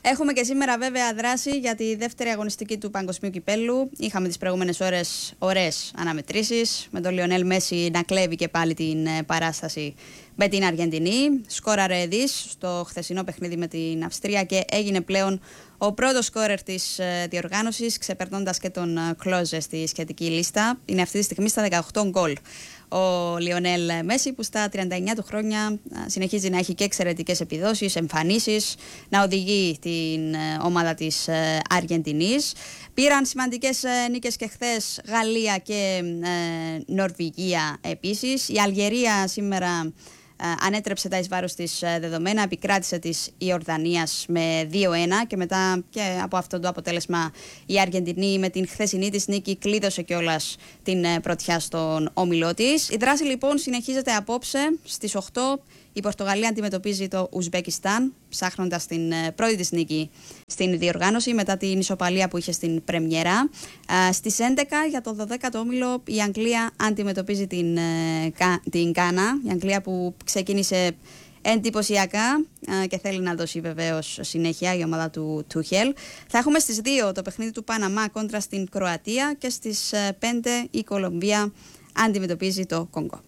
Έχουμε και σήμερα βέβαια δράση για τη δεύτερη αγωνιστική του Παγκοσμίου Κυπέλλου. Είχαμε τις προηγούμενες ώρες ωραίες αναμετρήσεις, με τον Λιονέλ Μέση να κλέβει και πάλι την παράσταση με την Αργεντινή. Σκόραρε δις στο χθεσινό παιχνίδι με την Αυστρία και έγινε πλέον ο πρώτος σκόρερ της διοργάνωσης, ξεπερνώντας και τον Κλόζε στη σχετική λίστα. Είναι αυτή τη στιγμή στα 18 γκολ ο Λιονέλ Μέση, που στα 39 του χρόνια συνεχίζει να έχει και εξαιρετικές επιδόσεις, εμφανίσεις, να οδηγεί την ομάδα της Αργεντινής. Πήραν σημαντικές νίκες και χθες Γαλλία και Νορβηγία επίσης. Η Αλγερία σήμερα ανέτρεψε τα εις βάρος της δεδομένα, επικράτησε της Ιορδανίας με 2-1 και μετά και από αυτό το αποτέλεσμα η Αργεντινή με την χθεσινή της νίκη κλείδωσε κιόλας την πρωτιά στον όμιλό της. Η δράση λοιπόν συνεχίζεται απόψε στις 8. Η Πορτογαλία αντιμετωπίζει το Ουσμπεκιστάν, ψάχνοντας την πρώτη της νίκη στην διοργάνωση μετά την ισοπαλία που είχε στην πρεμιέρα. Στις 11 για το 12ο όμιλο η Αγγλία αντιμετωπίζει την Γκάνα, η Αγγλία που ξεκίνησε εντυπωσιακά και θέλει να δώσει βεβαίως συνέχεια η ομάδα του Τούχελ. Θα έχουμε στις 2 το παιχνίδι του Παναμά κόντρα στην Κροατία και στις 5 η Κολομβία αντιμετωπίζει το Κονγκό.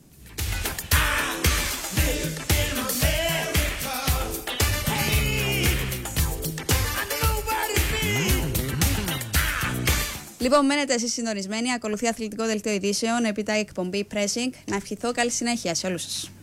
Λοιπόν, μένετε εσείς συντονισμένοι. Ακολουθεί αθλητικό δελτίο ειδήσεων, έπειτα η εκπομπή Pressing. Να ευχηθώ καλή συνέχεια σε όλους σας.